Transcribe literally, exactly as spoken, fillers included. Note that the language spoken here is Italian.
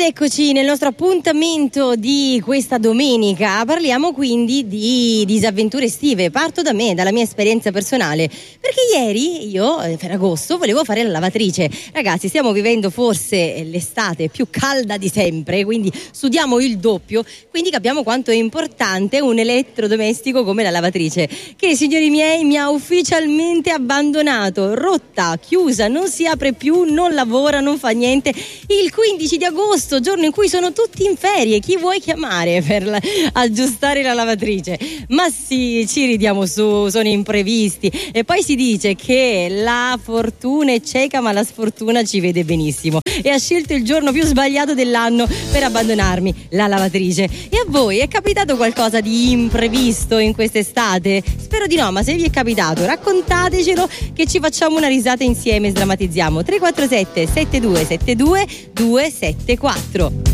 eccoci nel nostro appuntamento di questa domenica. Parliamo quindi di disavventure estive. Parto da me, dalla mia esperienza personale, perché ieri io, eh, Ferragosto, volevo fare la lavatrice. Ragazzi, stiamo vivendo forse l'estate più calda di sempre, quindi sudiamo il doppio, quindi capiamo quanto è importante un elettrodomestico come la lavatrice, che, signori miei, mi ha ufficialmente abbandonato, rotta, chiusa, non si apre più, non lavora, non fa niente. Il quindici di agosto, giorno in cui sono tutti in ferie, chi vuoi chiamare per la, aggiustare la lavatrice? Ma sì, ci ridiamo su, sono imprevisti. E poi si dice che la fortuna è cieca ma la sfortuna ci vede benissimo, e ha scelto il giorno più sbagliato dell'anno per abbandonarmi, la lavatrice. E a voi è capitato qualcosa di imprevisto in quest'estate? Spero di no, ma se vi è capitato raccontatecelo, che ci facciamo una risata insieme e sdrammatizziamo. Tre quattro sette sette due sette due due sette quattro.